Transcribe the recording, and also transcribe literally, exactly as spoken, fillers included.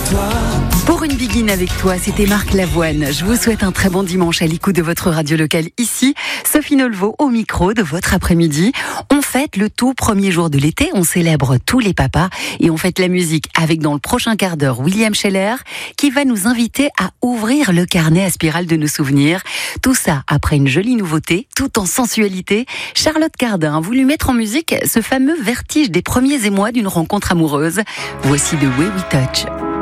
toi. Pour une Begin avec toi, c'était Marc Lavoine. Je vous souhaite un très bon dimanche à l'écoute de votre radio locale ici. Sophie Nolvo au micro de votre après-midi. On fête le tout premier jour de l'été, on célèbre tous les papas et on fête la musique avec dans le prochain quart d'heure William Scheller qui va nous inviter à ouvrir le carnet à spirale de nos souvenirs. Tout ça après une jolie nouveauté, tout en sensualité. Charlotte Cardin a voulu mettre en musique ce fameux vertige des premiers émois d'une rencontre amoureuse. Voici The Way We Touch.